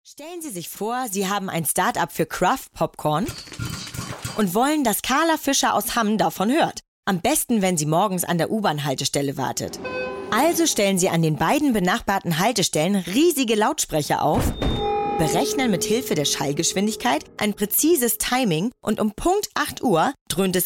Stellen Sie sich vor, Sie haben ein Start-up für Craft Popcorn und wollen, dass Carla Fischer aus Hamm davon hört. Am besten, wenn sie morgens an der U-Bahn-Haltestelle wartet. Also stellen Sie an den beiden benachbarten Haltestellen riesige Lautsprecher auf, berechnen mit Hilfe der Schallgeschwindigkeit ein präzises Timing und um Punkt 8 Uhr dröhnt es